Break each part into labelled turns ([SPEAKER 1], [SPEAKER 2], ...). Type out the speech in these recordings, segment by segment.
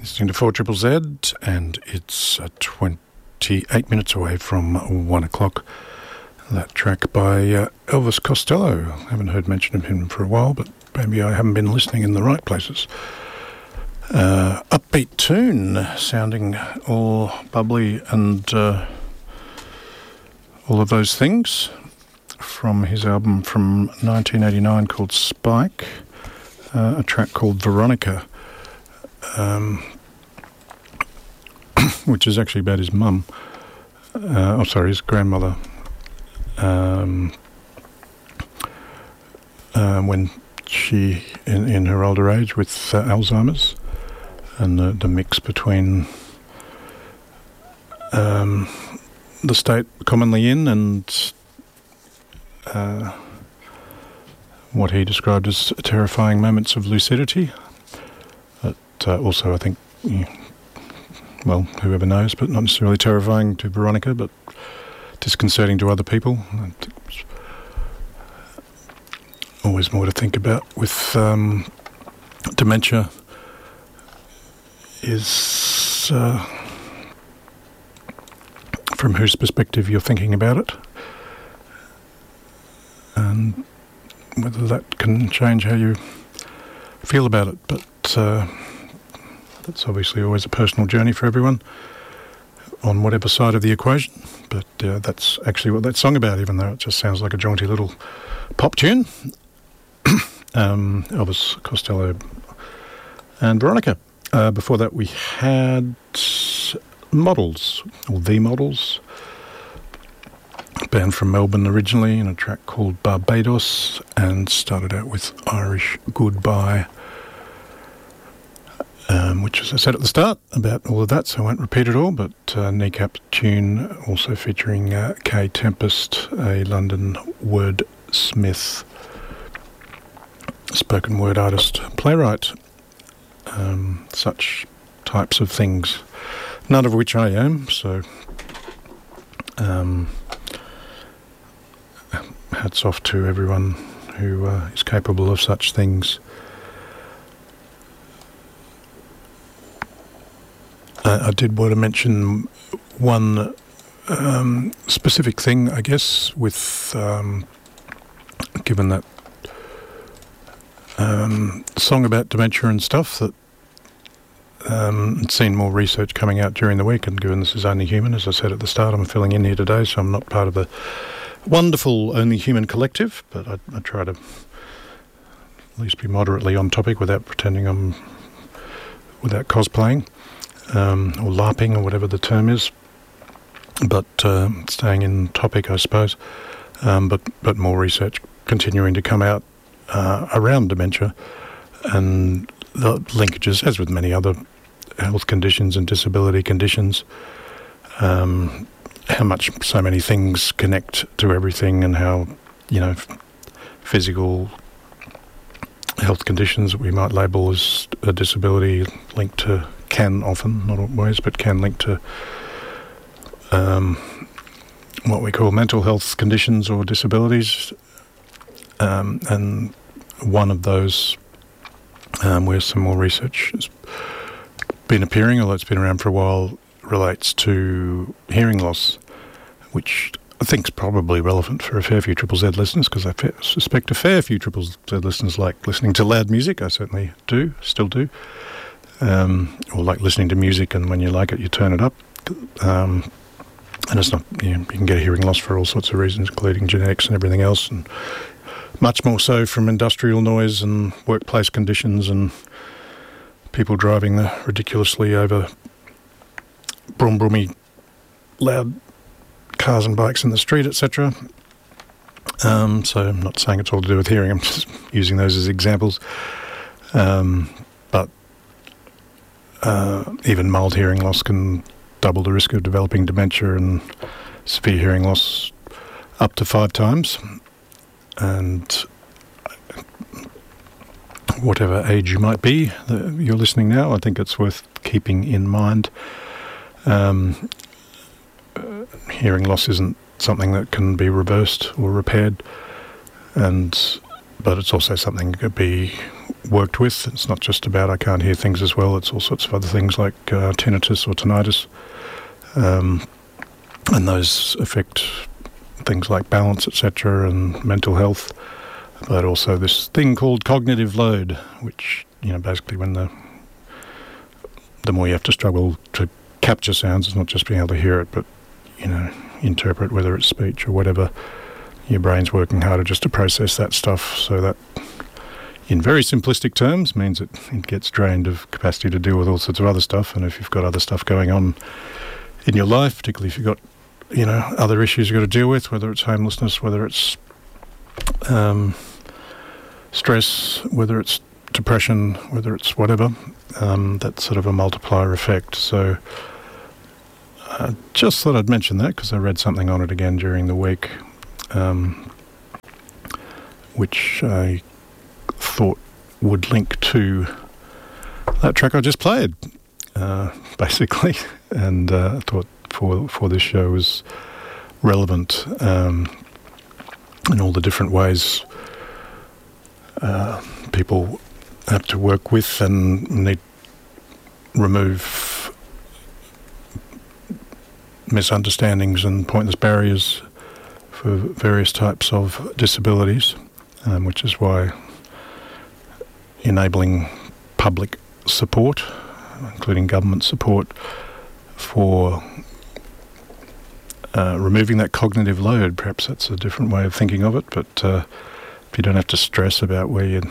[SPEAKER 1] Listening to 4 Triple Z, and it's 28 minutes away from 1 o'clock. That track by Elvis Costello. Haven't heard mention of him for a while, but maybe I haven't been listening in the right places. Upbeat tune, sounding all bubbly and all of those things, from his album from 1989 called Spike, a track called Veronica, which is actually about his mum. His grandmother. When she, in her older age, with Alzheimer's, and the mix between the state commonly in and what he described as terrifying moments of lucidity. But also, I think, well, whoever knows, but not necessarily terrifying to Veronica, but disconcerting to other people. Always more to think about with dementia is from whose perspective you're thinking about it, and whether that can change how you feel about it. But that's obviously always a personal journey for everyone on whatever side of the equation. But that's actually what that song about, even though it just sounds like a jaunty little pop tune. Elvis Costello and Veronica. Before that we had Models, or The Models, a band from Melbourne originally, in a track called Barbados, and started out with Irish Goodbye, which, as I said at the start, about all of that, so I won't repeat it all, but kneecap tune, also featuring Kay Tempest, a London wordsmith, spoken word artist, playwright, such types of things, none of which I am, so hats off to everyone who is capable of such things. I did want to mention one specific thing, I guess, with given that song about dementia and stuff, that I'd seen more research coming out during the week, and given this is Only Human, as I said at the start, I'm filling in here today, so I'm not part of the wonderful Only Human collective, but I try to at least be moderately on topic without pretending without cosplaying, or LARPing, or whatever the term is, but staying in topic, I suppose, but more research continuing to come out around dementia and the linkages, as with many other health conditions and disability conditions, how much so many things connect to everything, and how, physical health conditions that we might label as a disability can often, not always, but can link to what we call mental health conditions or disabilities, and one of those where some more research has been appearing, although it's been around for a while, relates to hearing loss, which I think is probably relevant for a fair few Triple Z listeners, because I suspect a fair few Triple Z listeners like listening to loud music. I certainly still do, or like listening to music, and when you like it you turn it up, and it's not, you can get a hearing loss for all sorts of reasons, including genetics and everything else, and much more so from industrial noise and workplace conditions and people driving the ridiculously over broomy loud cars and bikes in the street, etc. So I'm not saying it's all to do with hearing, I'm just using those as examples. But even mild hearing loss can double the risk of developing dementia, and severe hearing loss up to 5 times. And whatever age you might be that you're listening now, I think it's worth keeping in mind. Hearing loss isn't something that can be reversed or repaired, and but it's also something that could be worked with. It's not just about I can't hear things as well. It's all sorts of other things like tinnitus or tinnitus, and those affect things like balance, etc., and mental health. But also this thing called cognitive load, which, basically when the more you have to struggle to capture sounds, it's not just being able to hear it, but interpret, whether it's speech or whatever. Your brain's working harder just to process that stuff, so that, in very simplistic terms, means it gets drained of capacity to deal with all sorts of other stuff. And if you've got other stuff going on in your life, particularly if you've got, other issues you've got to deal with, whether it's homelessness, whether it's stress, whether it's depression, whether it's whatever, that's sort of a multiplier effect. So I just thought I'd mention that because I read something on it again during the week, which I thought would link to that track I just played, basically, and I thought for this show was relevant in all the different ways people have to work with and need remove misunderstandings and pointless barriers for various types of disabilities, which is why enabling public support, including government support, for removing that cognitive load. Perhaps that's a different way of thinking of it, but if you don't have to stress about where your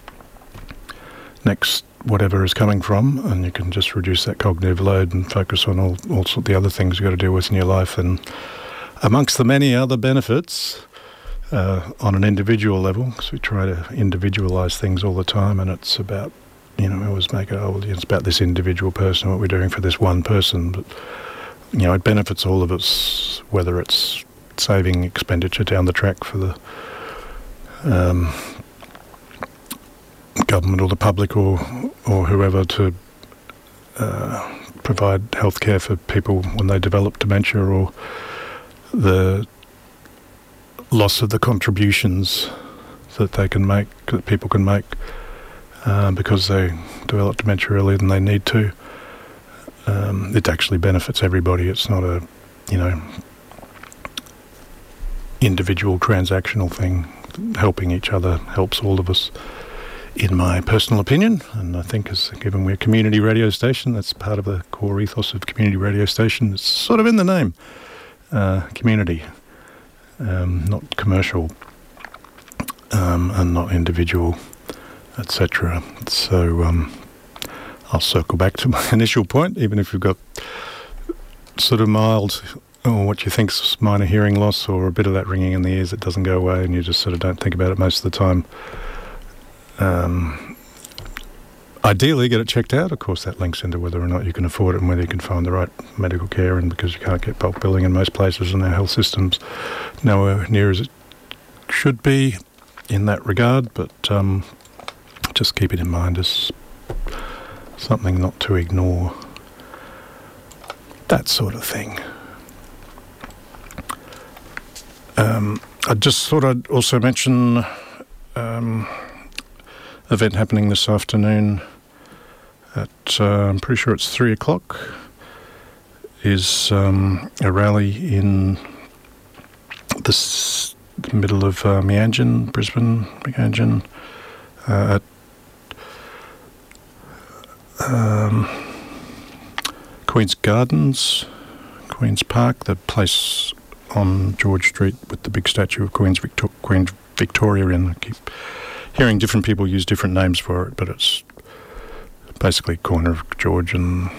[SPEAKER 1] next whatever is coming from, and you can just reduce that cognitive load and focus on all sorts of the other things you've got to deal with in your life, and amongst the many other benefits on an individual level, because we try to individualise things all the time, and it's about, we always make it, it's about this individual person, what we're doing for this one person, but it benefits all of us, whether it's saving expenditure down the track for the government or the public or whoever to provide healthcare for people when they develop dementia, or the loss of the contributions that they can make, that people can make because they develop dementia earlier than they need to. It actually benefits everybody. It's not a, individual transactional thing. Helping each other helps all of us, in my personal opinion. And I think, given we're a community radio station, that's part of the core ethos of community radio station. It's sort of in the name, community, not commercial, and not individual, etc. So I'll circle back to my initial point, even if you've got sort of mild, or what you think's minor hearing loss, or a bit of that ringing in the ears that doesn't go away, and you just sort of don't think about it most of the time. Ideally, get it checked out. Of course, that links into whether or not you can afford it and whether you can find the right medical care, and because you can't get bulk billing in most places, and our health system's nowhere near as it should be in that regard, but just keep it in mind as something not to ignore. That sort of thing. I just thought I'd also mention event happening this afternoon at, I'm pretty sure it's 3 o'clock, is a rally in the middle of Meanjin, Brisbane, Meanjin, at Queen's Gardens, Queen's Park, the place on George Street with the big statue of Queen Victoria in. I keep hearing different people use different names for it, but it's basically corner of George and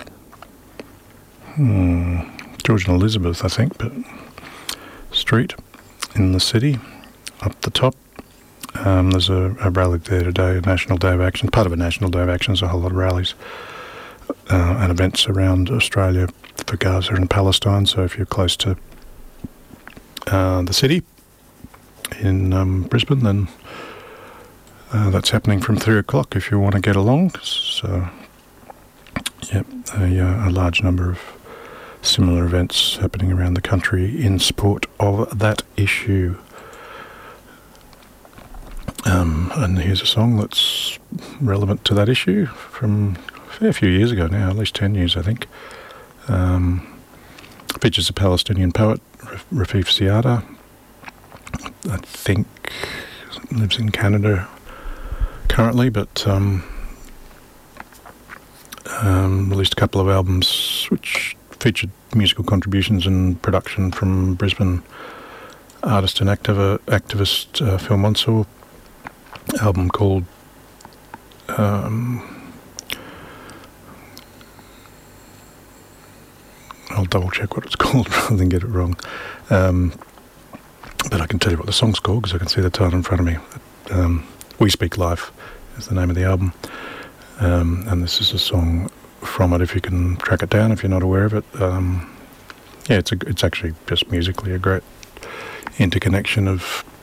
[SPEAKER 1] George and Elizabeth, I think, but Street in the city. Up the top, there's a rally there today, a National Day of Action. Part of a National Day of Action is a whole lot of rallies and events around Australia for Gaza and Palestine. So if you're close to the city in Brisbane, then that's happening from 3 o'clock if you want to get along. So, a large number of similar events happening around the country in support of that issue. And here's a song that's relevant to that issue from a fair few years ago now, at least 10 years, I think. Features a Palestinian poet, Rafif Ziada. I think lives in Canada currently, but released a couple of albums which featured musical contributions and production from Brisbane artist and activist Phil Monsor. Album called I'll double check what it's called rather than get it wrong. But I can tell you what the song's called because I can see the title in front of me. We Speak Life is the name of the album. And this is a song from it, if you can track it down, if you're not aware of it. Yeah, it's actually just musically a great interconnection of